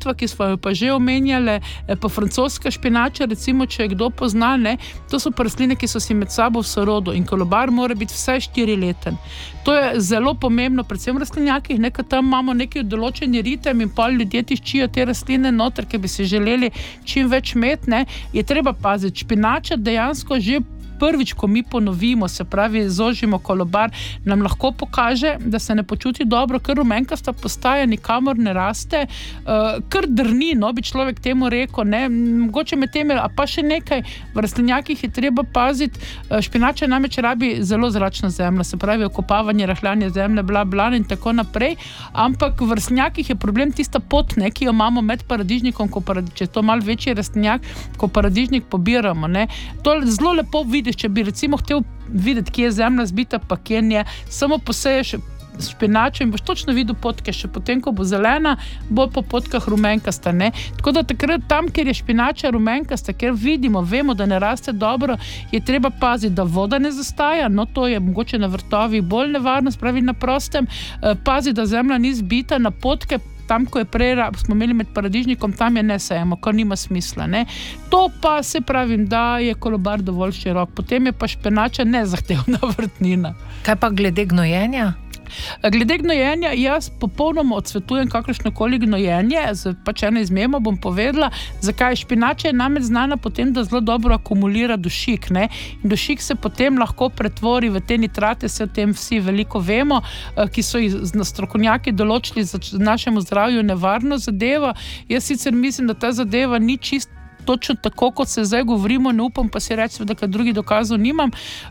blitva, ki smo jo pa že omenjali, pa francoska špinača, recimo, če kdo pozna, ne, to so pa rastline, ki so si med sabo v sorodu in kolobar mora biti vsaj 4-leten. To je zelo pomembno, predvsem v rastlinjakih, ker tam imamo neki določeni ritem in pol ljudje tiščijo te rastline noter, ki bi si želeli čim več imeti, ne, je treba paziti. Špinača dejansko že prvič, ko mi ponovimo, se pravi, zožimo kolobar, nam lahko pokaže, da se ne počuti dobro, ker rumenkasta postaja nikamor ne raste, kar drni, no, bi človek temu rekel, ne, mogoče med temi, a pa še nekaj, v rastlinjakih je treba paziti, špinača namreč rabi zelo zračna zemlja, se pravi, okopavanje, rahljanje zemlje, bla, bla in tako naprej, ampak v rastlinjakih je problem tista pot, ne, ki jo imamo med paradižnikom, če je to malo večji rastlinjak, ko paradižnik pobiramo, ne, to zelo lepo vidiš, če bi recimo hotel videti, kje je zemlja zbita, pa kje nje, samo poseješ špinačo in boš točno videl potke, še potem, ko bo zelena, bo po potkah rumenkasta, ne. Tako da takrat tam, kjer je špinača rumenkasta, kjer vidimo, vemo, da ne raste dobro, je treba paziti, da voda ne zastaja, no to je mogoče na vrtovih bolj nevarno, spravi na prostem, paziti, da zemlja ni zbita, na potke, tam, ko je prej, smo imeli med paradižnikom, tam je ne sejemo, kar nima smisla, ne. To pa se pravim, da je kolobar dovolj širok, potem je pa špinača nezahtevna vrtnina. Kaj pa glede gnojenja? Glede gnojenja, jaz popolnoma odsvetujem kakršnokoli gnojenje, pač eno izmemo bom povedala, zakaj špinača je namreč znana potem, da zelo dobro akumulira dušik, ne, in dušik se potem lahko pretvori v te nitrate, se o tem vsi veliko vemo, ki so jih strokovnjaki določili za našemu zdravju nevarno zadevo. Jaz sicer mislim, da ta zadeva ni čisto točno tako, kot se zdaj govorimo, ne upam pa si reči, da kaj drugih dokazov nimam,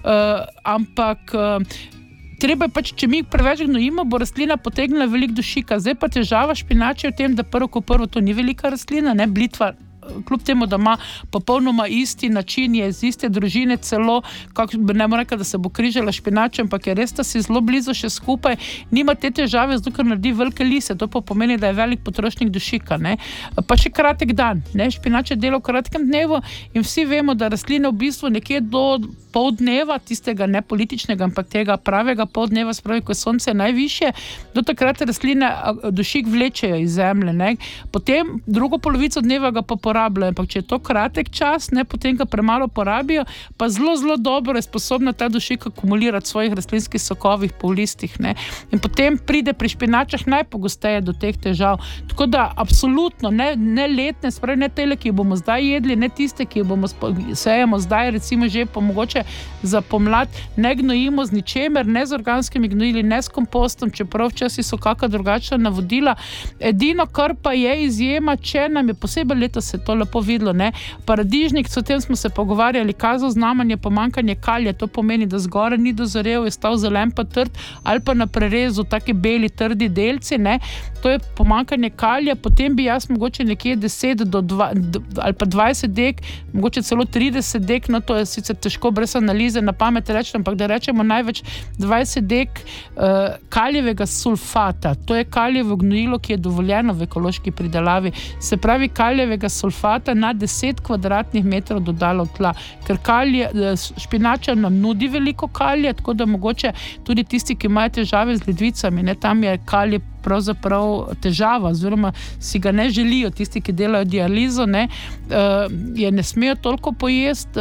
ampak treba je pač, če mi preveč gnojimo, bo rastlina potegnila veliko dušika. Zdaj pa težava špinače v tem, da prvo to ni velika rastlina, ne, blitva, kljub temu, da ima popolnoma isti način, je iz iste družine celo, ne morem reči, da se bo križala špinača, ampak je res, da si zelo blizu še skupaj, nima te težave, zato ker naredi velike lise, to pa pomeni, da je velik potrošnik dušika, ne. Pa še kratek dan, ne, špinača dela v kratkem dnevu in vsi vemo, da rastline v bistvu nekje do pol dneva, tistega ne političnega, ampak tega pravega pol dneva, spravi, ko je sonce najvišje, do takrat rastline dušik vlečejo iz zemlje, ne. Potem drugo polovico dneva ga pa porabljajo, ampak če je to kratek čas, ne, potem ga premalo porabijo, pa zelo, zelo dobro je sposobna ta dušik akumulirati v svojih rastlinskih sokovih po listih, ne. In potem pride pri špinačah najpogosteje do teh težav. Tako da absolutno ne letne, spravi ne tele, ki bomo zdaj jedli, ne tiste, ki bomo sejemo zdaj, recimo že po mogoče za pomlad, ne gnojimo z ničemer, ne z organskimi gnojili, ne s kompostom, čeprav včasih so kakšna drugačna navodila. Edino, kar pa je izjema, če nam je posebej letos se to lepo videlo, ne, paradižnik, o tem smo se pogovarjali, kazal znamenje pomanjkanje kalija, to pomeni, da zgoraj ni dozorel, je stal zelen pa trd, ali pa na prerezu taki beli trdi delci, ne, to je pomanjkanje kalija, potem bi jaz mogoče nekje 10 do 20 ali pa 20 dek, mogoče celo 30 dek, no to je sicer težko brez analize na pamet reči, ampak da rečemo največ 20 dek kalijevega sulfata. To je kalijevo gnojilo, ki je dovoljeno v ekološki pridelavi. Se pravi, kalijevega sulfata na 10 kvadratnih metrov dodalo tla. Ker špinača nam nudi veliko kalija, tako da mogoče tudi tisti, ki imajo težave z ledvicami, ne, tam je kalij pravzaprav težava, oziroma si ga ne želijo, tisti, ki delajo dializo, ne, je ne smejo toliko pojesti,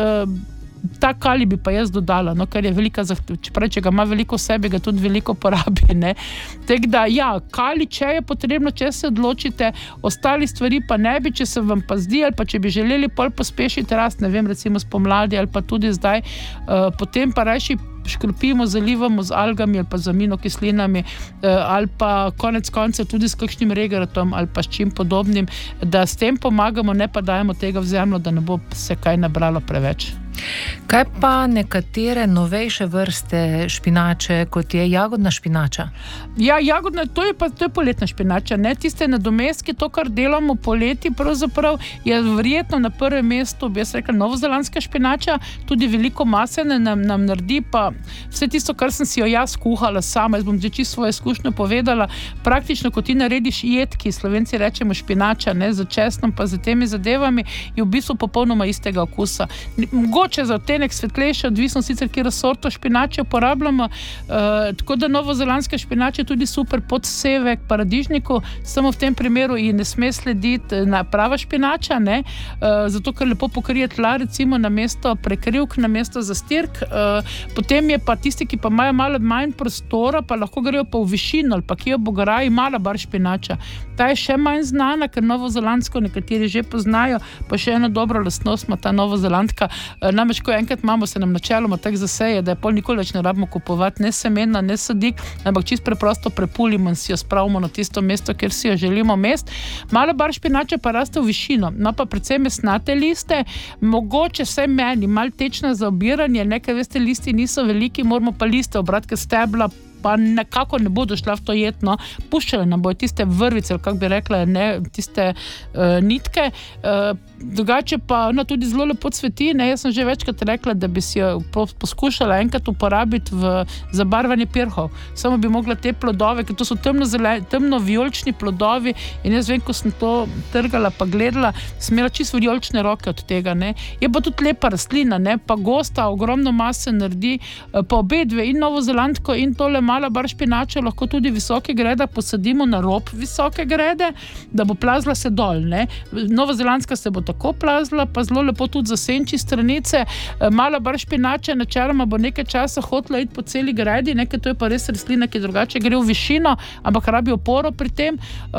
ta kalij bi pa jaz dodala, no, ker je velika zahteva, čeprav, če ga ima veliko v sebi, ga tudi veliko porabi, ne. Tako da, ja, kalij, če je potrebno, če se odločite, ostali stvari pa ne bi, če se vam pa zdi, ali pa če bi želeli pol pospešiti rast, ne vem, recimo spomladi ali pa tudi zdaj, potem pa rajši škropimo, zalivamo z algami ali pa z aminokislinami, ali pa konec koncev tudi s kakšnim regratom ali pa s čim podobnim, da s tem pomagamo, ne pa dajemo tega v zemljo, da ne bo se kaj nabralo preveč. Kaj pa nekatere novejše vrste špinače, kot je jagodna špinača? Ja, jagodna, to je poletna špinača, ne, tiste nadomestki, to, kar delamo poleti, pravzaprav je verjetno na prvem mestu, bi jaz rekla, novozelandska špinača, tudi veliko mase nam naredi, pa vse tisto, kar sem si jo jaz kuhala sama, jaz bom že čisto svojo izkušnjo povedala, praktično, ko ti narediš jed, ki Slovenci rečemo špinača, ne, z česnom pa z temi zadevami, je v bistvu popolnoma istega okusa. mogoče za odtenek svetlejše, odvisno sicer, kjer sorto špinače uporabljamo, tako da novozelandska špinača je tudi super podsevek paradižniku, samo v tem primeru ji ne sme slediti na prava špinača, ne, zato ker lepo pokrije tla, recimo namesto prekrivk, namesto zastirk, potem je pa tisti, ki pa imajo malo manj prostora, pa lahko grejo pa v višino ali pa kje bo garaji, Malabar špinača. Ta je še manj znana, ker novozelandsko nekateri že poznajo, pa še eno dobro lastnost ima ta novozelandka. Namreč, ko enkrat imamo, se nam načeloma tako zaseje, da je pol nikoli več ne rabimo kupovati ne semena, ne sadik, ampak čisto preprosto prepulimo in si jo spravimo na tisto mesto, kjer si jo želimo mest. Malabar špinača pa raste v višino, ima pa predvsem mesnate liste, mogoče vsaj meni, malo tečna za obiranje, nekaj veste, listi niso veliki, moramo pa liste obrati, ker stebla pa nekako ne bodo šla v to jedno, puščale nam bojo tiste vrvice, kako bi rekla, ne, tiste nitke, drugače pa ona tudi zelo lepo cveti, ne, jaz sem že večkrat rekla, da bi si jo poskušala enkrat uporabiti za barvanje pirhov, samo bi mogla te plodove, ker to so temno vijolični plodovi in jaz vem, ko sem to trgala pa gledala, sem imela čisto vijolične roke od tega, ne, je pa tudi lepa rastlina, ne, pa gosta, ogromno mase naredi, pa obe dve, in novozelandko in tole Malabar špinačo lahko tudi visoke grede posadimo na rob visoke grede, da bo plazla se dol, ne. Novozelandska se bo tako plazla, pa zelo lepo tudi zasenči stranice. Malabar špinača načeloma bo nekaj časa hotela iti po celi gredi, nekaj to je pa res rastlina, ki drugače gre v višino, ampak rabi oporo pri tem.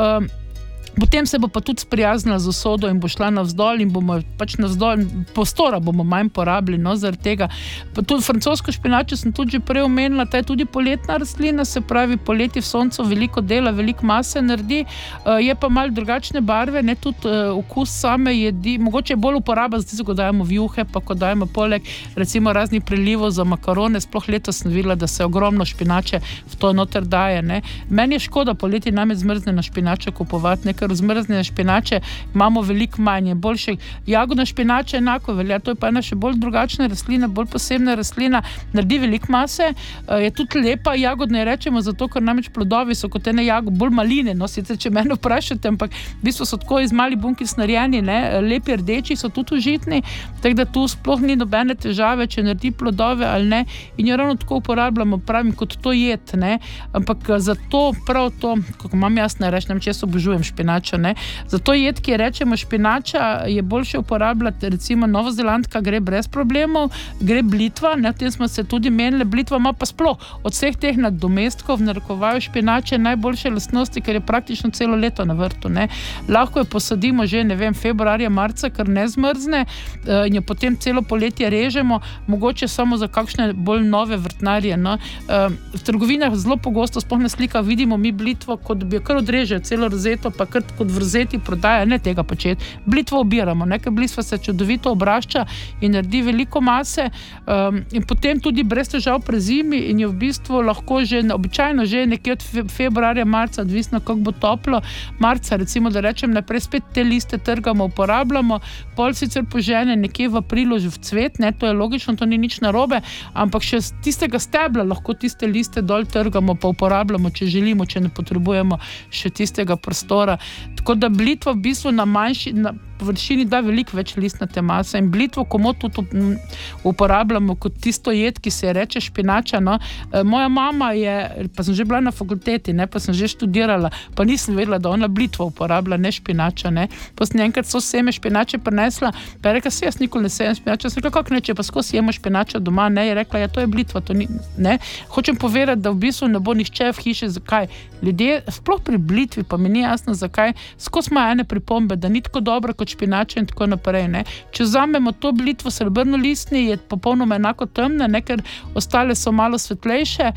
Potem se bo pa tudi sprijaznila z usodo in bo šla navzdol in bomo pač navzdol, prostora bomo manj porabili, no, zaradi tega. Pa tudi francosko špinačo sem tudi že prej omenila, ta je tudi poletna rastlina, se pravi, poleti v soncu veliko dela, veliko mase naredi, je pa malo drugačne barve, ne, tudi okus same jedi, mogoče je bolj uporaba za tisto, ko dajemo v juhe, pa ko dajemo poleg, recimo raznih prelivov za makarone, sploh letos sem videla, da se ogromno špinače v to noter daje, ne. Meni je škoda poleti namreč zmrznjeno špinačo kupovati, ker zmrznjene špinače imamo veliko manj, boljše. Jagodna špinača enako velja, to je pa ena še bolj drugačna rastlina, bolj posebna rastlina, naredi veliko mase, je tudi lepa, jagodne rečemo zato, ker namreč plodovi so kot ene bolj maline, no, sicer če mene vprašate, ampak v bistvu so tako iz malih bunkic narejeni, ne, lepi rdeči so tudi užitni, tako da tu sploh ni nobene težave, če naredi plodove ali ne, in jo ravno tako uporabljamo, pravim, kot to jed, ne, ampak zato, prav to, kako imam jaz ne rečem, če jaz obožujem špinačo, ne. Zato jed, ki rečemo špinača, je boljše uporabljati, recimo novozelandka gre brez problemov, gre blitva, ne, o tem smo se tudi menili, blitva ima pa sploh od vseh teh nadomestkov v narekovaju špinače najboljše lastnosti, ker je praktično celo leto na vrtu, ne. Lahko jo posadimo že, ne vem, februarja, marca, ker ne zmrzne, in jo potem celo poletje režemo, mogoče samo za kakšne bolj nove vrtnarje, no. V trgovinah zelo pogosto, sploh na slikah vidimo mi blitvo, kot bi jo kar odrežejo celo rozeto, pa kar kot vrzeti prodaja, ne tega početi. Blitvo obiramo, ker blitva se čudovito obrašča in naredi veliko mase, in potem tudi brez težav pre zimi in je v bistvu lahko že, običajno že nekje od februarja, marca, odvisno kako bo toplo, marca recimo, da rečem, najprej spet te liste trgamo, uporabljamo, pol sicer požene nekje v aprilu že v cvet, ne, to je logično, to ni nič narobe, ampak še z tistega stebla lahko tiste liste dol trgamo, pa uporabljamo, če želimo, če ne potrebujemo še tistega prostora. Tako da blitva v bistvu na površini da veliko več listnate mase in blitvo komot tudi uporabljamo kot tisto jed, ki se je reče špinača, no. Moja mama je, pa sem že bila na fakulteti, ne, pa sem že študirala, pa nisem vedela, da ona blitvo uporablja, ne špinača, ne. Pa sem enkrat so seme špinače prinesla, pa je rekla, se jaz nikoli ne sejem špinača, sem rekla, kako ne, če pa skozi jemo špinača doma, ne, je rekla, ja, to je blitva, to ni, ne. Hočem povedati, da v bistvu ne bo nihče v hiši, zakaj. Ljudje, sploh pri blitvi, pa mi ni jasno, zakaj, skozi ima ene pripombe, da ni tako dobro kot špinača in tako naprej, ne. Če vzamemo to blitvo srebrnolistni, je popolnoma enako temna, ne, ker ostale so malo svetlejše,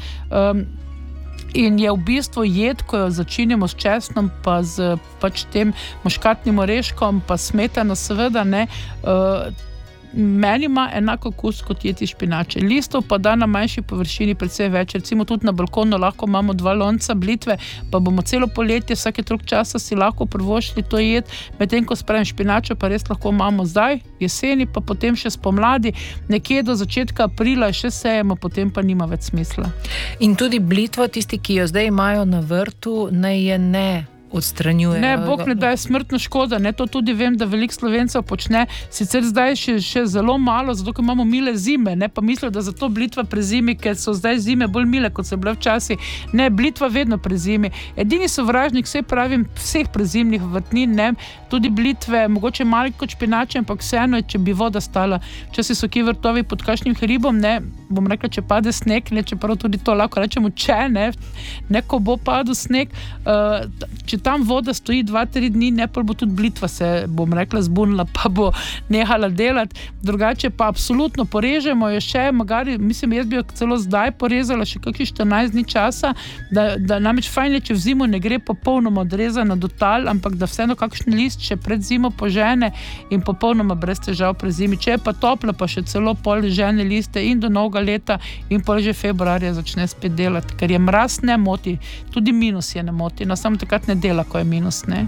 in je v bistvu jed, ko jo začinimo s česnom, pa z pač tem muškatnim oreškom, pa smetano seveda, ne, meni ima enako okus kot jeti špinače. Listov pa da na manjši površini precej več. Recimo tudi na balkonu lahko imamo 2 lonca blitve, pa bomo celo poletje vsake toliko časa si lahko privoščili to jed, medtem ko spravim špinačo, pa res lahko imamo zdaj, jeseni, pa potem še spomladi, nekje do začetka aprila še sejemo, potem pa nima več smisla. In tudi blitvo, tisti, ki jo zdaj imajo na vrtu, naj je ne odstranjuje. Ne, Bog ne da je smrtna škoda, ne, to tudi vem, da veliko Slovencev počne, sicer zdaj še zelo malo, zato ker imamo mile zime, ne, pa mislijo, da zato blitva prezimi, ker so zdaj zime bolj mile, kot so bile včasih. Ne, blitva vedno prezimi. Edini sovražnik, vseh prezimnih vrtnin, ne, tudi blitve, mogoče malo kot špinače, ampak vseeno je, če bi voda stala. Včasih so ki vrtovi pod kakšnim hribom, ne, bom rekla, če pade sneg, ne, čeprav tudi to lahko rečemo, ko bo padel sneg, če tam voda stoji 2-3 dni, ne, pa bo tudi blitva se, bom rekla, zbunila, pa bo nehala delati. Drugače pa absolutno porežemo jo še, magari, mislim, jaz bi jo celo zdaj porezala še kakšnih 14 dni časa, da namreč fajn je, če v zimo ne gre popolnoma odrezana do tal, ampak da vseeno kakšen list še pred zimo požene in popolnoma brez težav prezimi. Če je pa topla, pa še celo pol žene liste in do novega leta in pol že februarja začne spet delati, ker je mraz ne moti, tudi minus je ne moti, no samo takrat ne dela, ko je minus, ne.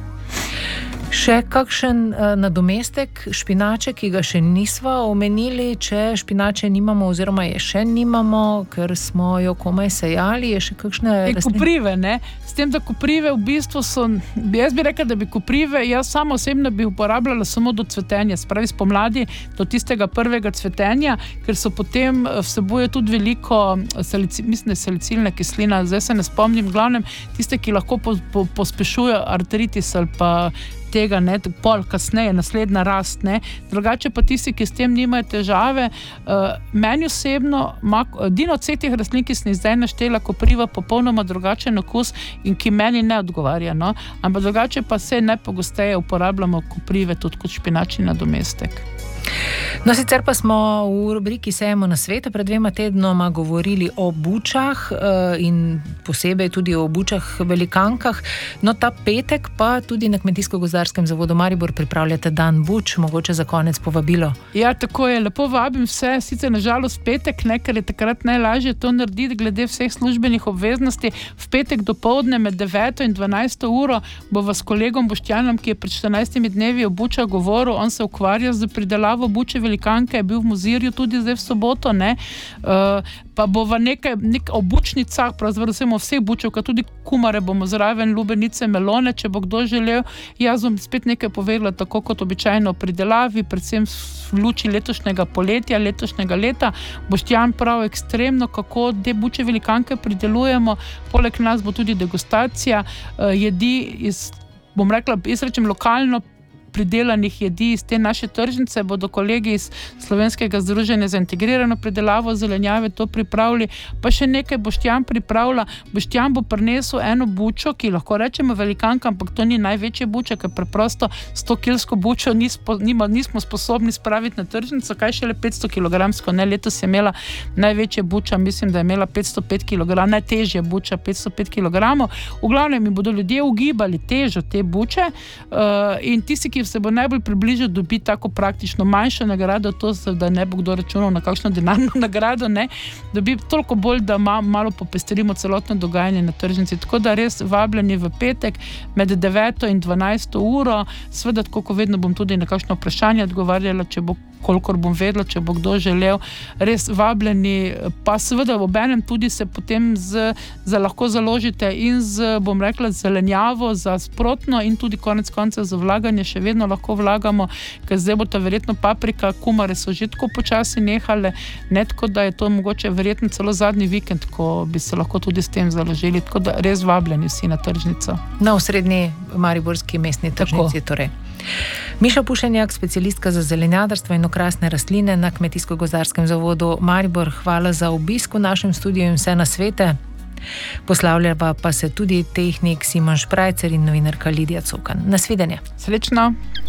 Še kakšen nadomestek špinače, ki ga še nisva omenili, če špinače nimamo oziroma je še nimamo, ker smo jo komaj sejali, je še kakšne rastline? Koprive, ne. S tem, da koprive v bistvu so, jaz bi rekla, da bi koprive, jaz sama osebno bi uporabljala samo do cvetenja, spravi spomladi, do tistega prvega cvetenja, ker so potem vsebuje tudi veliko salicilna kislina, zdaj se ne spomnim, v glavnem tiste, ki lahko pospešujejo artritis ali pa tega, ne, pol kasneje, naslednja rast, ne. Drugače pa tisti, ki s tem nimajo težave, meni osebno, edino od vseh teh rastlin, ki sem zdaj naštela, kopriva popolnoma drugačen okus in ki meni ne odgovarja, no. Ampak drugače pa se najpogosteje uporabljamo koprive tudi kot špinačni nadomestek. No, sicer pa smo v rubriki Sejemo na svete pred 2 tednoma govorili o bučah in posebej tudi o bučah velikankah. No, ta petek pa tudi na Kmetijsko-gozdarskem zavodu Maribor pripravljate dan buč, mogoče za konec povabilo. Ja, tako je, lepo vabim vse, sicer nažalost petek, ne, ker je takrat najlažje to narediti glede vseh službenih obveznosti. V petek dopoldne med 9 in 12 uro bova s kolegom Boštjanom, ki je pred 14 dnevi o bučah govoril, on se ukvarja z pridelavo buče velikanke, je bil v Mozirju tudi zdaj v soboto, ne, pa bova nekaj o bučnicah, pravzaprav vseh bučevkah, tudi kumare bomo zraven, lubenice, melone, če bo kdo želel. Jaz bom spet nekaj povedala, tako kot običajno o pridelavi, predvsem v luči letošnjega poletja, letošnjega leta. Boštjan prav ekstremno, kako te buče velikanke pridelujemo, poleg nas bo tudi degustacija jedi iz, bom rekla, jaz rečem lokalno pridelanih jedi iz te naše tržnice, bodo kolegi iz Slovenskega združenja za integrirano pridelavo zelenjave to pripravili, pa še nekaj Boštjan pripravlja. Boštjan bo prinesel eno bučo, ki lahko rečemo velikanka, ampak to ni največja buča, ker preprosto 100-kilsko bučo nismo sposobni spraviti na tržnico, kaj šele 500-kilogramsko, ne, letos je imela največja buča, mislim, da je imela 505 kg, najtežja buča 505 kg. V glavnem mi bodo ljudje ugibali težo te buče in tisti, ki se bo najbolj približal, dobi tako praktično manjšo nagrado, to se, da ne bo kdo računal na kakšno denarno nagrado, ne, dobi toliko bolj, da malo popestrimo celotno dogajanje na tržnici. Tako da res vabljeni v petek med 9 in 12 uro, seveda tako, ko vedno bom tudi na kakšno vprašanje odgovarjala, če bo kolikor bom vedela, če bo kdo želel, res vabljeni, pa seveda obenem tudi se potem lahko založite in bom rekla, zelenjavo za sprotno in tudi konec konca za vlaganje še vedno lahko vlagamo, ker zdaj bo ta verjetno paprika, kumare so že tako počasi nehale, ne, tako da je to mogoče verjetno celo zadnji vikend, ko bi se lahko tudi s tem založili, tako da res vabljeni vsi na tržnico. Na osrednji mariborski mestni tržnici torej. Miša Pušenjak, specialistka za zelenjadarstvo in okrasne rastline na Kmetijsko-gozdarskem zavodu Maribor, hvala za obisk v našem studiu in vse na svete. Poslavljava pa se tudi tehnik Simon Šprajcer in novinarka Lidija Cokan. Nasvidenje. Srečno.